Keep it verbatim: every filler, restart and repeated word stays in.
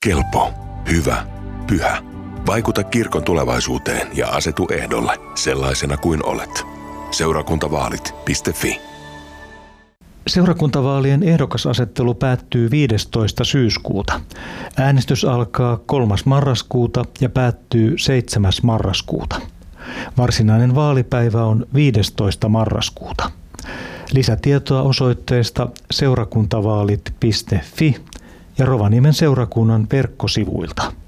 Kelpo, hyvä, pyhä. Vaikuta kirkon tulevaisuuteen ja asetu ehdolle sellaisena kuin olet. Seurakuntavaalit piste fi. Seurakuntavaalien ehdokasasettelu päättyy viidestoista syyskuuta. Äänestys alkaa kolmas marraskuuta ja päättyy seitsemäs marraskuuta. Varsinainen vaalipäivä on viidestoista marraskuuta. Lisätietoa osoitteesta seurakuntavaalit piste fi ja Rovaniemen seurakunnan verkkosivuilta.